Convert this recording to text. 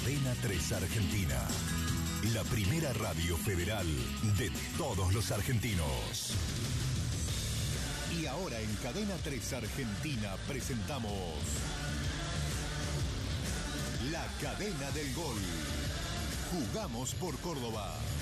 Cadena 3 Argentina. La primera radio federal de todos los argentinos. Y ahora en Cadena 3 Argentina presentamos La Cadena del Gol. Jugamos por Córdoba.